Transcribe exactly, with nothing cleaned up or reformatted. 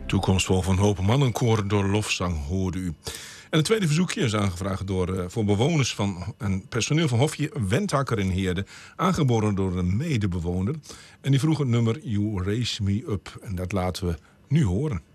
Toekomstvol van Hopen Mannenkoor door Lofzang hoorde u. En het tweede verzoekje is aangevraagd door, uh, voor bewoners van en personeel van Hofje Wenthakker in Heerde. Aangeboren door een medebewoner. En die vroeg het nummer You Raise Me Up. En dat laten we nu horen.